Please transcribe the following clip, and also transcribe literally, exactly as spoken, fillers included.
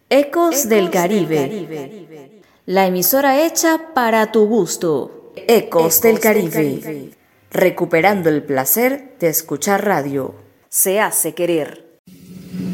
Ecos del Caribe, la emisora hecha para tu gusto. Ecos del Caribe, recuperando el placer de escuchar radio. Se hace querer.